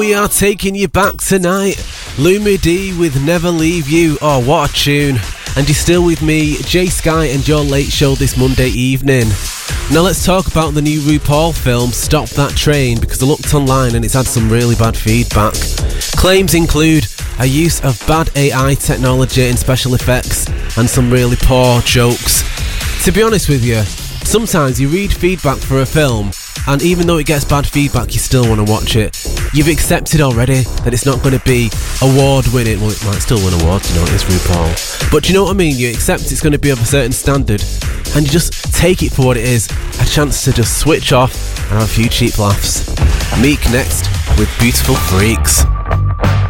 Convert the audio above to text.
We are taking you back tonight. Lumidee with Never Leave You. Oh, what a tune. And you're still with me, Jay Sky, and your late show this Monday evening. Now let's talk about the new RuPaul film, Stop That Train, because I looked online and it's had some really bad feedback. Claims include a use of bad AI technology in special effects and some really poor jokes. To be honest with you, sometimes you read feedback for a film and even though it gets bad feedback, you still want to watch it. You've accepted already that it's not going to be award-winning. Well, it might still win awards, you know, it's RuPaul. But do you know what I mean? You accept it's going to be of a certain standard and you just take it for what it is. A chance to just switch off and have a few cheap laughs. Meek next with Beautiful Freaks.